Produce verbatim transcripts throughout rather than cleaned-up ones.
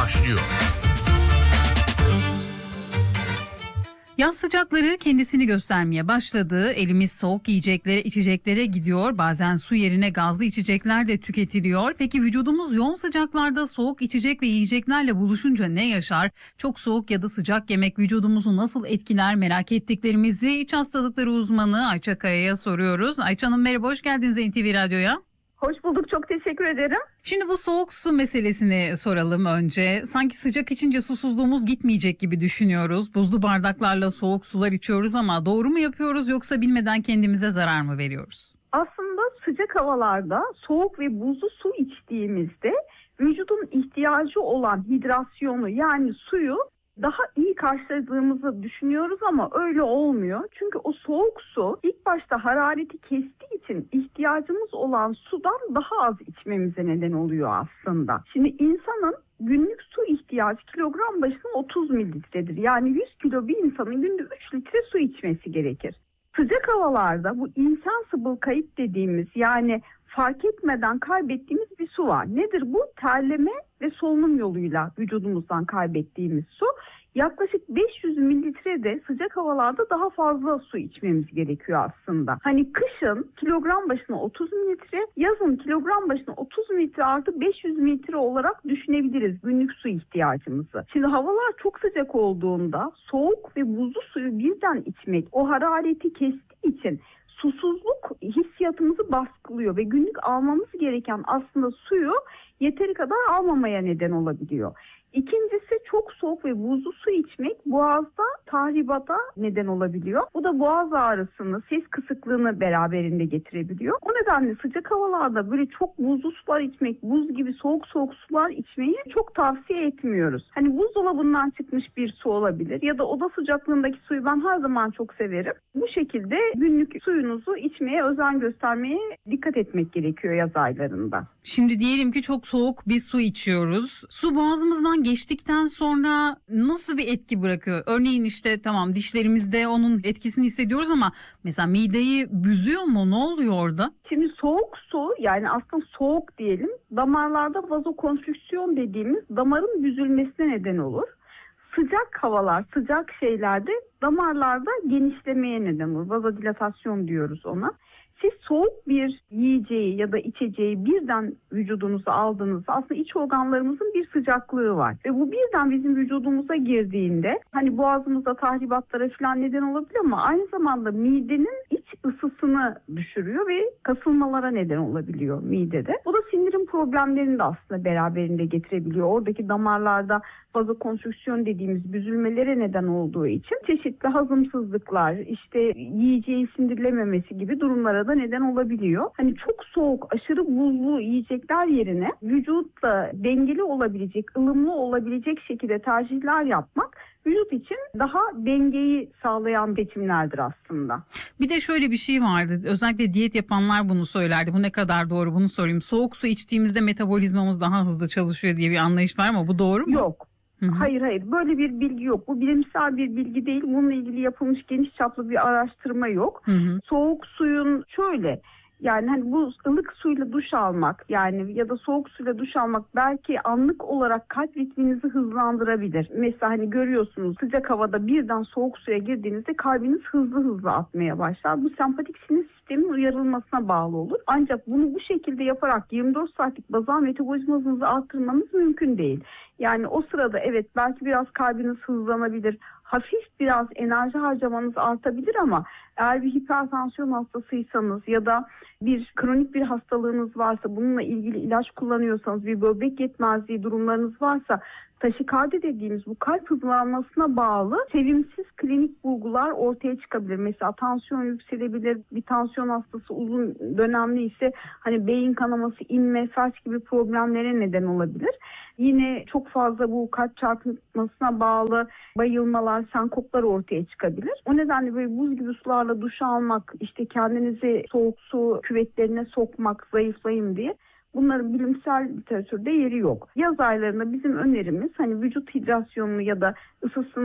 başlıyor. Yaz sıcakları kendisini göstermeye başladı. Elimiz soğuk yiyeceklere, içeceklere gidiyor. Bazen su yerine gazlı içecekler de tüketiliyor. Peki vücudumuz yoğun sıcaklarda soğuk içecek ve yiyeceklerle buluşunca ne yaşar? Çok soğuk ya da sıcak yemek vücudumuzu nasıl etkiler? Merak ettiklerimizi iç hastalıkları uzmanı Ayça Kaya'ya soruyoruz. Ayça Hanım merhaba, hoş geldiniz N T V Radyo'ya. Hoş bulduk, çok teşekkür ederim. Şimdi bu soğuk su meselesini soralım önce. Sanki sıcak içince susuzluğumuz gitmeyecek gibi düşünüyoruz. Buzlu bardaklarla soğuk sular içiyoruz ama doğru mu yapıyoruz yoksa bilmeden kendimize zarar mı veriyoruz? Aslında sıcak havalarda soğuk ve buzlu su içtiğimizde vücudun ihtiyacı olan hidrasyonu yani suyu daha iyi karşıladığımızı düşünüyoruz ama öyle olmuyor. Çünkü o soğuk su ilk başta harareti kestiği için ihtiyacımız olan sudan daha az içmemize neden oluyor aslında. Şimdi insanın günlük su ihtiyacı kilogram başına otuz mililitredir. Yani yüz kilo bir insanın günde üç litre su içmesi gerekir. Sıcak havalarda bu insensible kayıp dediğimiz yani fark etmeden kaybettiğimiz bir su var. Nedir bu? Terleme ve solunum yoluyla vücudumuzdan kaybettiğimiz su. Yaklaşık beş yüz mililitre de sıcak havalarda daha fazla su içmemiz gerekiyor aslında. Hani kışın kilogram başına otuz mililitre, yazın kilogram başına otuz mililitre artı beş yüz mililitre olarak düşünebiliriz günlük su ihtiyacımızı. Şimdi havalar çok sıcak olduğunda soğuk ve buzlu suyu birden içmek o harareti kestiği için susuzluk hissiyatımızı baskılıyor ve günlük almamız gereken aslında suyu yeteri kadar almamaya neden olabiliyor. İkincisi çok soğuk ve buzlu su içmek boğazda tahribata neden olabiliyor. Bu da boğaz ağrısını, ses kısıklığını beraberinde getirebiliyor. O nedenle sıcak havalarda böyle çok buzlu sular içmek, buz gibi soğuk soğuk sular içmeyi çok tavsiye etmiyoruz. Hani buzdolabından çıkmış bir su olabilir ya da oda sıcaklığındaki suyu ben her zaman çok severim. Bu şekilde günlük suyunuzu içmeye özen göstermeye dikkat etmek gerekiyor yaz aylarında. Şimdi diyelim ki çok soğuk bir su içiyoruz. Su boğazımızdan geçtikten sonra nasıl bir etki bırakıyor? Örneğin işte tamam dişlerimizde onun etkisini hissediyoruz ama mesela mideyi büzüyor mu? Ne oluyor orada? Şimdi soğuk su yani aslında soğuk diyelim damarlarda vazokonstrüksiyon dediğimiz damarın büzülmesine neden olur. Sıcak havalar, sıcak şeylerde damarlarda genişlemeye neden olur. Vazodilatasyon diyoruz ona. Siz soğuk bir yiyeceği ya da içeceği birden vücudunuza aldığınızda aslında iç organlarımızın bir sıcaklığı var. Ve bu birden bizim vücudumuza girdiğinde hani boğazımızda tahribatlara falan neden olabiliyor ama aynı zamanda midenin iç ısısını düşürüyor ve kasılmalara neden olabiliyor midede. Bu da sindirim problemlerini de aslında beraberinde getirebiliyor. Oradaki damarlarda vazokonstrüksiyon dediğimiz büzülmelere neden olduğu için çeşitli hazımsızlıklar, işte yiyeceği sindirilememesi gibi durumlara da neden olabiliyor. Hani çok soğuk, aşırı buzlu yiyecekler yerine vücutla dengeli olabilecek, ılımlı olabilecek şekilde tercihler yapmak vücut için daha dengeyi sağlayan seçimlerdir aslında. Bir de şöyle bir şey vardı. Özellikle diyet yapanlar bunu söylerdi. Bu ne kadar doğru bunu sorayım. Soğuk su içtiğimizde metabolizmamız daha hızlı çalışıyor diye bir anlayış var ama bu doğru mu? Yok. Hı-hı. Hayır hayır böyle bir bilgi yok. Bu bilimsel bir bilgi değil. Bununla ilgili yapılmış geniş çaplı bir araştırma yok. Hı-hı. Soğuk suyun şöyle yani hani bu ılık suyla duş almak yani ya da soğuk suyla duş almak belki anlık olarak kalp ritminizi hızlandırabilir. Mesela hani görüyorsunuz sıcak havada birden soğuk suya girdiğinizde kalbiniz hızlı hızlı atmaya başlar. Bu sempatik sinir sistemin uyarılmasına bağlı olur. Ancak bunu bu şekilde yaparak yirmi dört saatlik bazal metabolizma hızınızı arttırmanız mümkün değil. Yani o sırada evet belki biraz kalbiniz hızlanabilir, hafif biraz enerji harcamanız artabilir ama eğer bir hipertansiyon hastasıysanız ya da bir kronik bir hastalığınız varsa, bununla ilgili ilaç kullanıyorsanız, bir böbrek yetmezliği durumlarınız varsa taşikardi dediğimiz bu kalp hızlanmasına bağlı sevimsiz klinik bulgular ortaya çıkabilir. Mesela tansiyon yükselebilir, bir tansiyon hastası uzun dönemli ise hani beyin kanaması, inme, felç gibi problemlere neden olabilir. Yine çok fazla bu kalp çarpmasına bağlı bayılmalar, senkoplar ortaya çıkabilir. O nedenle böyle buz gibi sularla duş almak, işte kendinizi soğuk su küvetlerine sokmak, zayıflayayım diye bunların bilimsel literatürde yeri yok. Yaz aylarında bizim önerimiz hani vücut hidrasyonunu ya da ısısını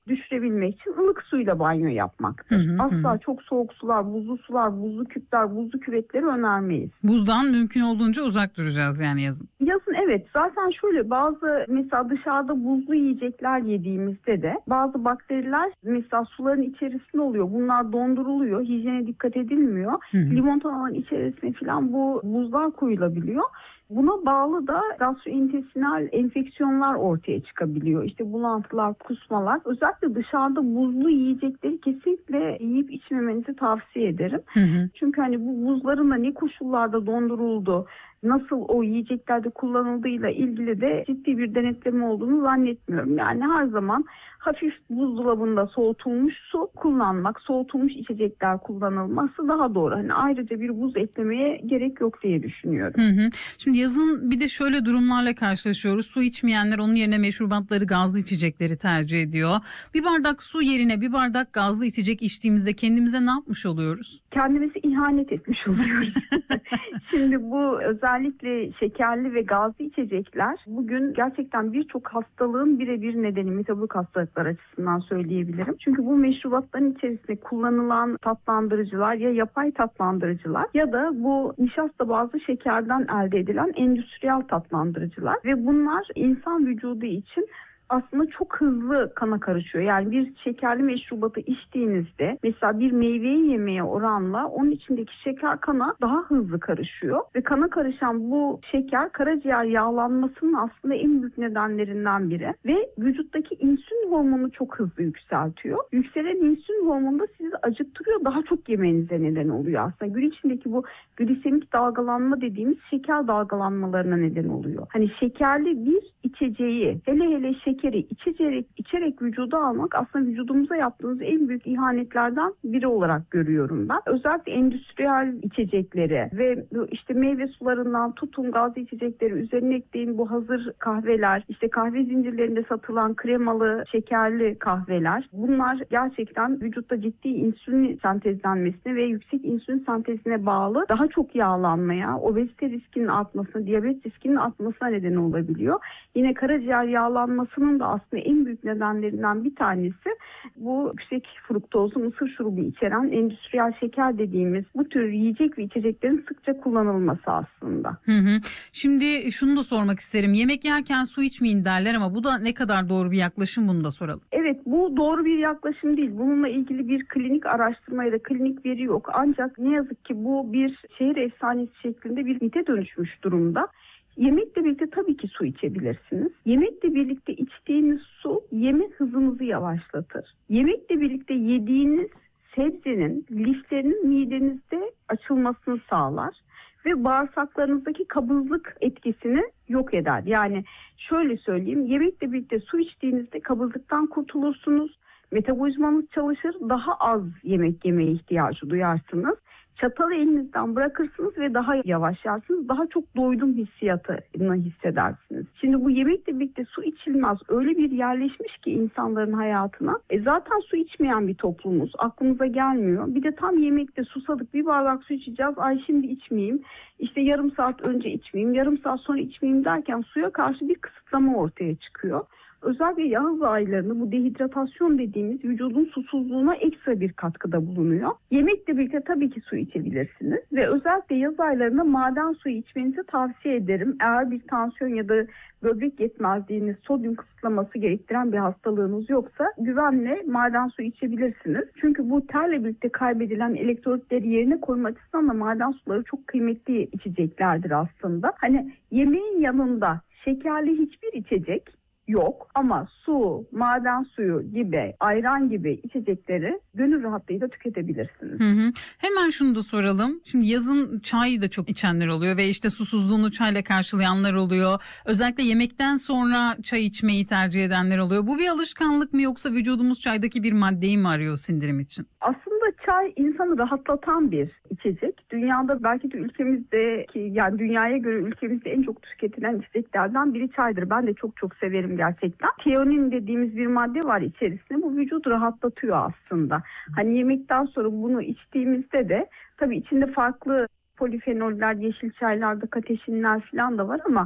düşürebilmek için ılık suyla banyo yapmaktır. Hı hı, Asla hı. çok soğuk sular, buzlu sular, buzlu küpler, buzlu küvetleri önermeyiz. Buzdan mümkün olduğunca uzak duracağız yani yazın. Yazın evet, zaten şöyle bazı mesela dışarıda buzlu yiyecekler yediğimizde de bazı bakteriler mesela suların içerisinde oluyor. Bunlar donduruluyor, hijyene dikkat edilmiyor. Hı hı. Limonataların içerisine falan bu buzlar koyulabiliyor. Buna bağlı da gastrointestinal enfeksiyonlar ortaya çıkabiliyor. İşte bulantılar, kusmalar. Özellikle dışarıda buzlu yiyecekleri kesinlikle yiyip içmemenizi tavsiye ederim. Hı hı. Çünkü hani bu buzların da ne koşullarda donduruldu, nasıl o yiyeceklerde kullanıldığıyla ilgili de ciddi bir denetleme olduğunu zannetmiyorum. Yani her zaman hafif buzdolabında soğutulmuş su kullanmak, soğutulmuş içecekler kullanılması daha doğru. Hani ayrıca bir buz eklemeye gerek yok diye düşünüyorum. Hı hı. Şimdi yazın bir de şöyle durumlarla karşılaşıyoruz. Su içmeyenler onun yerine meşrubatları, gazlı içecekleri tercih ediyor. Bir bardak su yerine bir bardak gazlı içecek içtiğimizde kendimize ne yapmış oluyoruz? Kendimize ihanet etmiş oluyoruz. Şimdi bu özellikle şekerli ve gazlı içecekler bugün gerçekten birçok hastalığın birebir nedeni, metabolik hastalıklar açısından söyleyebilirim. Çünkü bu meşrubatların içerisinde kullanılan tatlandırıcılar ya yapay tatlandırıcılar ya da bu nişasta bazlı şekerden elde edilen endüstriyel tatlandırıcılar ve bunlar insan vücudu için aslında çok hızlı kana karışıyor. Yani bir şekerli meşrubatı içtiğinizde mesela bir meyveyi yemeye oranla onun içindeki şeker kana daha hızlı karışıyor. Ve kana karışan bu şeker karaciğer yağlanmasının aslında en büyük nedenlerinden biri. Ve vücuttaki insülin hormonu çok hızlı yükseltiyor. Yükselen insülin hormonu da sizi acıktırıyor. Daha çok yemenize neden oluyor aslında. Gün içindeki bu glisemik dalgalanma dediğimiz şeker dalgalanmalarına neden oluyor. Hani şekerli bir içeceği, hele hele şeker içerek, içerek vücuda almak aslında vücudumuza yaptığımız en büyük ihanetlerden biri olarak görüyorum ben. Özellikle endüstriyel içecekleri ve işte meyve sularından tutun gazlı içecekleri üzerine ekleyin bu hazır kahveler, işte kahve zincirlerinde satılan kremalı, şekerli kahveler. Bunlar gerçekten vücutta ciddi insülin sentezlenmesine ve yüksek insülin sentezine bağlı daha çok yağlanmaya, obezite riskinin artmasına, diyabet riskinin artmasına neden olabiliyor. Yine karaciğer yağlanmasının da aslında en büyük nedenlerinden bir tanesi bu yüksek fruktozlu mısır şurubu içeren endüstriyel şeker dediğimiz bu tür yiyecek ve içeceklerin sıkça kullanılması aslında. Hı hı. Şimdi şunu da sormak isterim. Yemek yerken su içmeyin derler ama bu da ne kadar doğru bir yaklaşım, bunu da soralım. Evet, bu doğru bir yaklaşım değil. Bununla ilgili bir klinik araştırma ya da klinik veri yok. Ancak ne yazık ki bu bir şehir efsanesi şeklinde bir mite dönüşmüş durumda. Yemekle birlikte tabii ki su içebilirsiniz. Yemekle birlikte içtiğiniz su yeme hızınızı yavaşlatır. Yemekle birlikte yediğiniz sebzenin, liflerinin midenizde açılmasını sağlar ve bağırsaklarınızdaki kabızlık etkisini yok eder. Yani şöyle söyleyeyim, yemekle birlikte su içtiğinizde kabızlıktan kurtulursunuz. Metabolizmanız çalışır, daha az yemek yemeye ihtiyacı duyarsınız. Çatalı elinizden bırakırsınız ve daha yavaş yersiniz. Daha çok doydum hissiyatını hissedersiniz. Şimdi bu yemekle birlikte su içilmez öyle bir yerleşmiş ki insanların hayatına. E zaten su içmeyen bir toplumuz. Aklımıza gelmiyor. Bir de tam yemekte susadık, bir bardak su içeceğiz. Ay şimdi içmeyeyim. İşte yarım saat önce içmeyeyim, yarım saat sonra içmeyeyim derken suya karşı bir kısıtlama ortaya çıkıyor. Özellikle yaz aylarında bu dehidratasyon dediğimiz vücudun susuzluğuna ekstra bir katkıda bulunuyor. Yemekle birlikte tabii ki su içebilirsiniz ve özellikle yaz aylarında maden suyu içmenizi tavsiye ederim. Eğer bir tansiyon ya da böbrek yetmezliğiniz, sodyum kısıtlaması gerektiren bir hastalığınız yoksa güvenle maden suyu içebilirsiniz. Çünkü bu terle birlikte kaybedilen elektrolitleri yerine koyma açısından da maden suları çok kıymetli içeceklerdir aslında. Hani yemeğin yanında şekerli hiçbir içecek yok ama su, maden suyu gibi, ayran gibi içecekleri gönül rahatlığıyla tüketebilirsiniz. Hı hı. Hemen şunu da soralım. Şimdi yazın çay da çok içenler oluyor ve işte susuzluğunu çayla karşılayanlar oluyor. Özellikle yemekten sonra çay içmeyi tercih edenler oluyor. Bu bir alışkanlık mı yoksa vücudumuz çaydaki bir maddeyi mi arıyor sindirim için? Aslında çay insanı rahatlatan bir içecek. Dünyada belki de ülkemizdeki, yani dünyaya göre ülkemizde en çok tüketilen içeceklerden biri çaydır. Ben de çok çok severim gerçekten. Teonin dediğimiz bir madde var içerisinde. Bu vücudu rahatlatıyor aslında. Hani yemekten sonra bunu içtiğimizde de tabii içinde farklı polifenoller, yeşil çaylarda kateşinler falan da var ama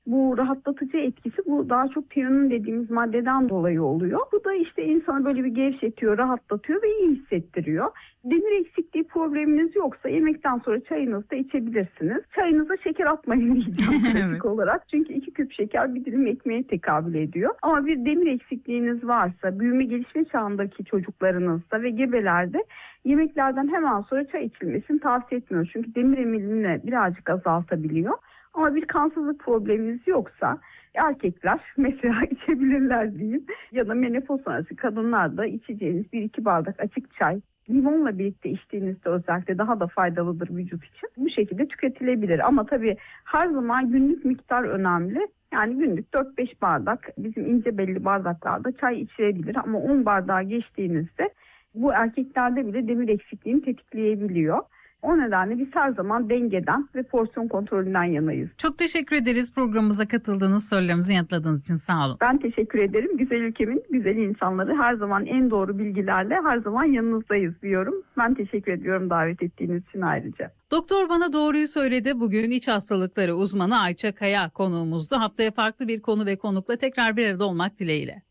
Bu rahatlatıcı etkisi bu daha çok tironin dediğimiz maddeden dolayı oluyor. Bu da işte insanı böyle bir gevşetiyor, rahatlatıyor ve iyi hissettiriyor. Demir eksikliği probleminiz yoksa yemekten sonra çayınızı da içebilirsiniz. Çayınıza şeker atmayın diyeceğim pratik Evet. olarak. Çünkü iki küp şeker bir dilim ekmeğe tekabül ediyor. Ama bir demir eksikliğiniz varsa, büyüme gelişme çağındaki çocuklarınızda ve gebelerde yemeklerden hemen sonra çay içilmesini tavsiye etmiyoruz. Çünkü demir emilimini birazcık azaltabiliyor. Ama bir kansızlık probleminiz yoksa erkekler mesela içebilirler diyeyim. Ya da menopoz sonrası kadınlar da içeceğiniz bir iki bardak açık çay limonla birlikte içtiğinizde özellikle daha da faydalıdır vücut için. Bu şekilde tüketilebilir ama tabii her zaman günlük miktar önemli. Yani günlük dört beş bardak bizim ince belli bardaklarda çay içilebilir ama on bardağı geçtiğinizde bu erkeklerde bile demir eksikliğini tetikleyebiliyor. O nedenle biz her zaman dengeden ve porsiyon kontrolünden yanayız. Çok teşekkür ederiz programımıza katıldığınız, sorularımızı yanıtladığınız için. Sağ olun. Ben teşekkür ederim. Güzel ülkemin güzel insanları her zaman en doğru bilgilerle her zaman yanınızdayız diyorum. Ben teşekkür ediyorum davet ettiğiniz için ayrıca. Doktor Bana Doğruyu Söyledi. Bugün iç hastalıkları uzmanı Ayça Kaya konuğumuzdu. Haftaya farklı bir konu ve konukla tekrar bir arada olmak dileğiyle.